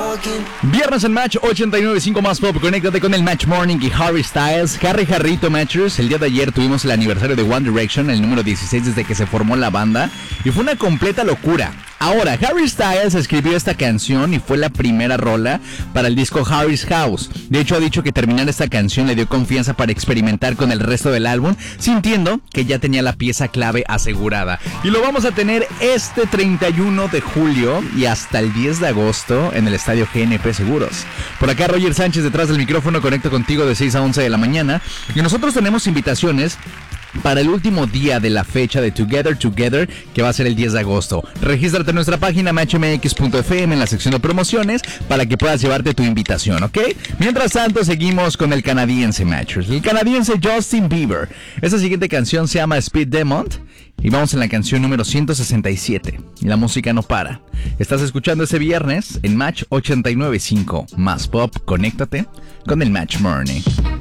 Viernes en Match 89.5 más pop. Conéctate con el Match Morning y Harry Styles. Harrito Matchers. El día de ayer tuvimos el aniversario de One Direction, el número 16 desde que se formó la banda, y fue una completa locura. Ahora, Harry Styles escribió esta canción y fue la primera rola para el disco Harry's House. De hecho, ha dicho que terminar esta canción le dio confianza para experimentar con el resto del álbum, sintiendo que ya tenía la pieza clave asegurada. Y lo vamos a tener este 31 de julio y hasta el 10 de agosto en el estadio GNP Seguros. Por acá Roger Sánchez detrás del micrófono, conecto contigo de 6 a 11 de la mañana. Y nosotros tenemos invitaciones para el último día de la fecha de Together, que va a ser el 10 de agosto. Regístrate en nuestra página matchmx.fm en la sección de promociones para que puedas llevarte tu invitación, ¿ok? Mientras tanto, seguimos con el canadiense Matchers. El canadiense Justin Bieber. Esta siguiente canción se llama Speed Demon y vamos en la canción número 167. Y la música no para. Estás escuchando ese viernes en Match 89.5 más pop. Conéctate con el Match Morning.